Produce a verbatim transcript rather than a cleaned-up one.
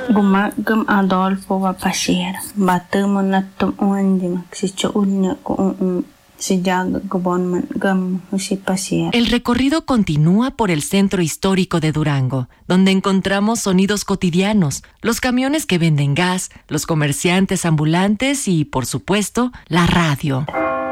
Gumagam Adolfo va pasir, batemo natum uandima, si cho unya ko un si yaga gobonman gam si pasir. El recorrido continúa por el centro histórico de Durango, donde encontramos sonidos cotidianos, los camiones que venden gas, los comerciantes ambulantes y, por supuesto, la radio.